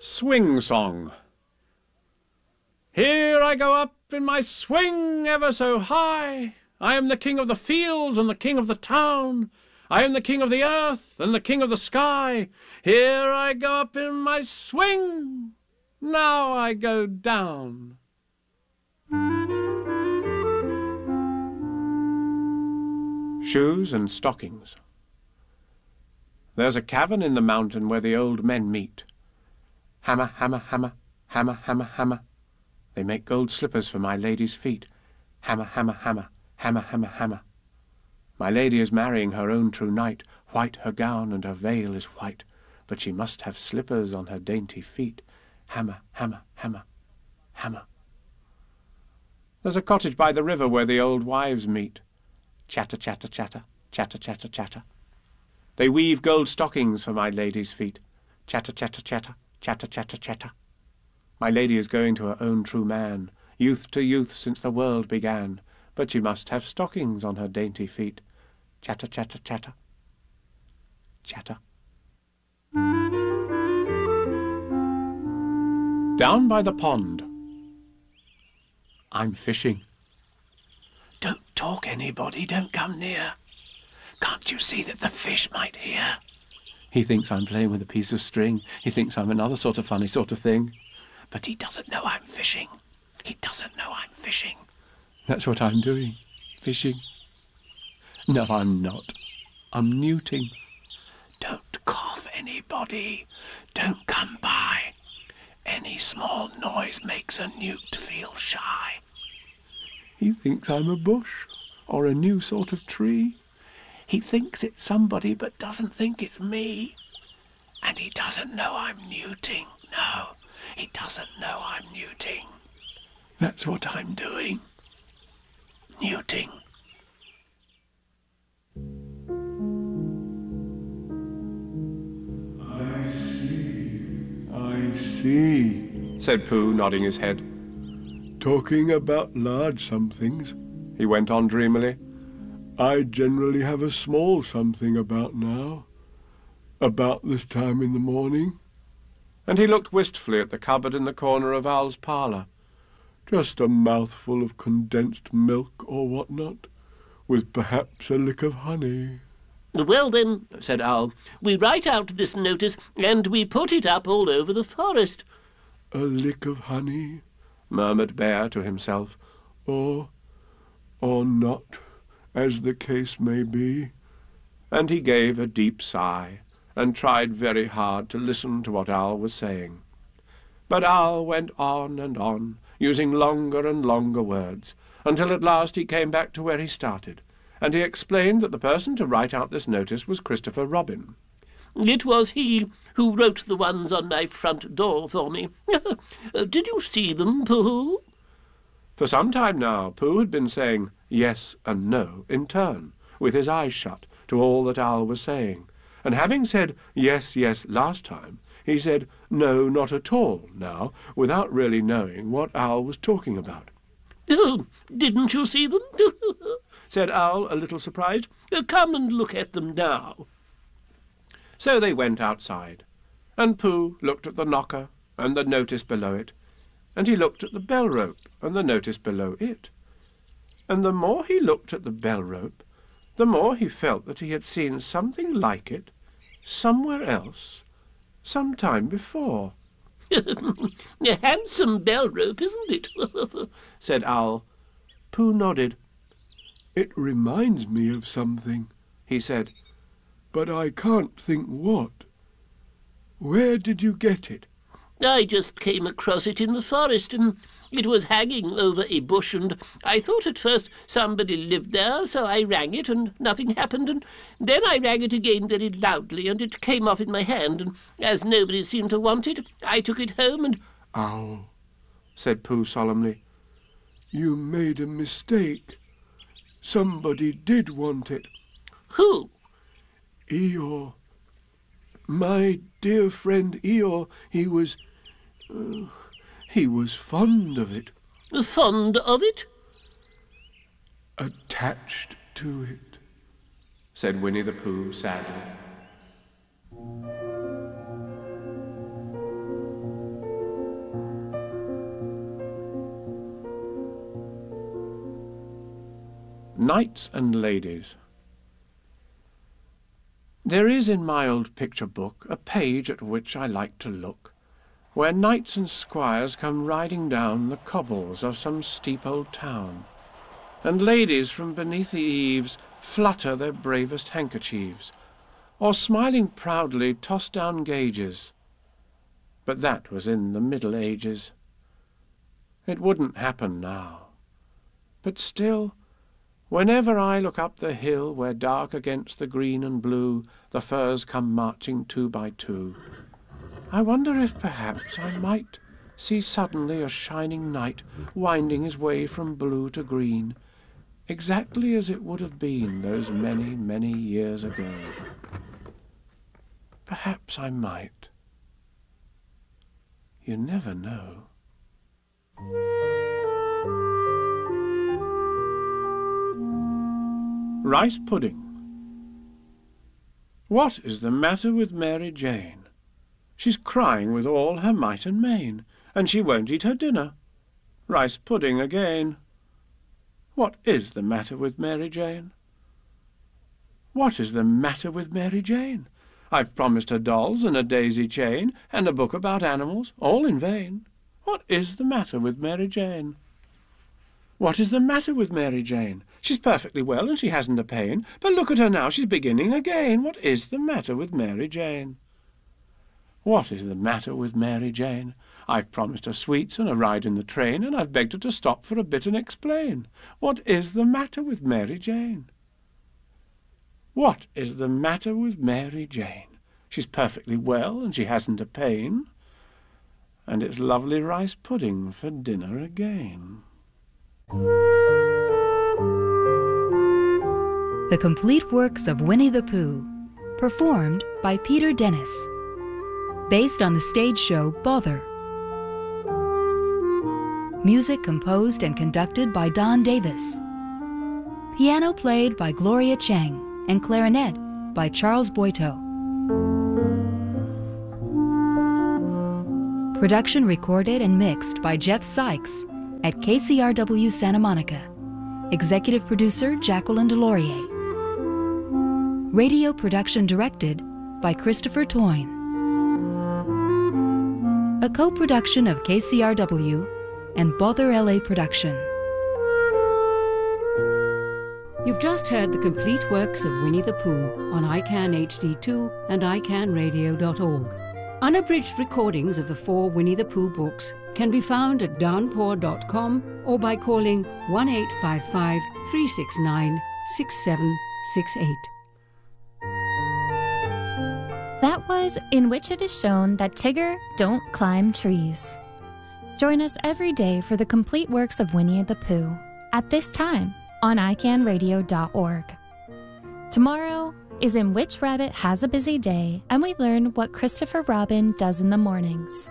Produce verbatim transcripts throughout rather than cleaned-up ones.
Swing Song. Here I go up in my swing ever so high. I am the king of the fields and the king of the town. I am the king of the earth and the king of the sky. Here I go up in my swing. Now I go down. Shoes and stockings. There's a cavern in the mountain where the old men meet. Hammer, hammer, hammer, hammer, hammer, hammer. They make gold slippers for my lady's feet. Hammer, hammer, hammer, hammer, hammer, hammer. My lady is marrying her own true knight. White her gown and her veil is white, but she must have slippers on her dainty feet. Hammer, hammer, hammer, hammer. There's a cottage by the river where the old wives meet. Chatter, chatter, chatter, chatter, chatter, chatter. They weave gold stockings for my lady's feet. Chatter, chatter, chatter, chatter, chatter, chatter. My lady is going to her own true man, youth to youth since the world began, but she must have stockings on her dainty feet. Chatter, chatter, chatter, chatter. Down by the pond. I'm fishing. Don't talk, anybody, don't come near. Can't you see that the fish might hear? He thinks I'm playing with a piece of string. He thinks I'm another sort of funny sort of thing. But he doesn't know I'm fishing. He doesn't know I'm fishing. That's what I'm doing, fishing. No, I'm not. I'm newting. Don't cough, anybody. Don't come by. Any small noise makes a newt feel shy. He thinks I'm a bush or a new sort of tree. He thinks it's somebody but doesn't think it's me. And he doesn't know I'm newting. No, he doesn't know I'm newting. That's what I'm doing. Newting. I see, I see, said Pooh, nodding his head. Talking about large somethings, He went on dreamily. I generally have a small something about now, about this time in the morning. And he looked wistfully at the cupboard in the corner of Owl's parlour. Just a mouthful of condensed milk or what not, with perhaps a lick of honey. Well then, said Owl, we write out this notice and we put it up all over the forest. A lick of honey, murmured Bear to himself. or, or not, as the case may be. And he gave a deep sigh, and tried very hard to listen to what Owl was saying. But Owl went on and on, using longer and longer words, until at last he came back to where he started, and he explained that the person to write out this notice was Christopher Robin. It was he who wrote the ones on my front door for me. Did you see them, Pooh? For some time now, Pooh had been saying yes and no in turn, with his eyes shut, to all that Owl was saying, and having said yes, yes last time, he said no, not at all now, without really knowing what Owl was talking about. Oh, didn't you see them? said Owl, a little surprised. Come and look at them now. So they went outside, and Pooh looked at the knocker and the notice below it, and he looked at the bell rope and the notice below it. And the more he looked at the bell rope, the more he felt that he had seen something like it somewhere else, some time before. A handsome bell rope, isn't it? said Owl. Pooh nodded. It reminds me of something, he said. but I can't think what. Where did you get it? I just came across it in the forest, and it was hanging over a bush, and I thought at first somebody lived there, so I rang it, and nothing happened, and then I rang it again very loudly, and it came off in my hand, and as nobody seemed to want it, I took it home and— Owl, said Pooh solemnly. You made a mistake. Somebody did want it. Who? Eeyore. My dear friend Eeyore, he was... Uh, he was fond of it. Fond of it? Attached to it, said Winnie the Pooh sadly. Knights and Ladies. There is in my old picture book a page at which I like to look, where knights and squires come riding down the cobbles of some steep old town, and ladies from beneath the eaves flutter their bravest handkerchiefs, or smiling proudly toss down gages. But that was in the Middle Ages. It wouldn't happen now. But still, whenever I look up the hill where dark against the green and blue the firs come marching two by two, I wonder if perhaps I might see suddenly a shining knight winding his way from blue to green, exactly as it would have been those many, many years ago. Perhaps I might. You never know. Rice pudding. What is the matter with Mary Jane? She's crying with all her might and main, and she won't eat her dinner. Rice pudding again. What is the matter with Mary Jane? What is the matter with Mary Jane? I've promised her dolls and a daisy chain, and a book about animals, all in vain. What is the matter with Mary Jane? What is the matter with Mary Jane? She's perfectly well and she hasn't a pain, but look at her now, she's beginning again. What is the matter with Mary Jane? What is the matter with Mary Jane? I've promised her sweets and a ride in the train, and I've begged her to stop for a bit and explain. What is the matter with Mary Jane? What is the matter with Mary Jane? She's perfectly well and she hasn't a pain, and it's lovely rice pudding for dinner again. The Complete Works of Winnie the Pooh, performed by Peter Dennis, based on the stage show Bother. Music composed and conducted by Don Davis. Piano played by Gloria Chang and clarinet by Charles Boito. Production recorded and mixed by Jeff Sykes at K C R W Santa Monica. Executive producer Jacqueline Delorier. Radio production directed by Christopher Toyne. A co-production of K C R W and Bother L A Production. You've just heard the complete works of Winnie the Pooh on I CAN H D two and I can radio dot org. Unabridged recordings of the four Winnie the Pooh books can be found at downpour dot com or by calling one eight five five, three six nine, six seven six eight. That was In Which It Is Shown That Tigger Don't Climb Trees. Join us every day for the complete works of Winnie the Pooh at this time on I can radio dot org. Tomorrow is In Which Rabbit Has a Busy Day, and we learn what Christopher Robin does in the mornings.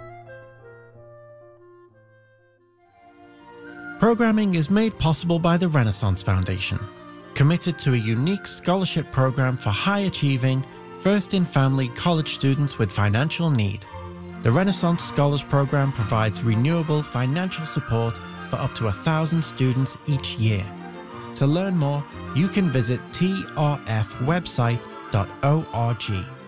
Programming is made possible by the Renaissance Foundation, committed to a unique scholarship program for high-achieving, first-in-family college students with financial need. The Renaissance Scholars Program provides renewable financial support for up to a thousand students each year. To learn more, you can visit T R F website dot org.